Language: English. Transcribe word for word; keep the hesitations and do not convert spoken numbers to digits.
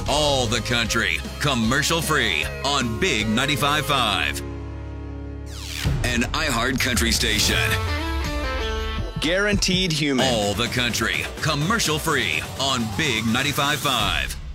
All the country, commercial free on Big ninety-five point five. An iHeart country station. Guaranteed human. All the country, commercial free on Big ninety-five point five.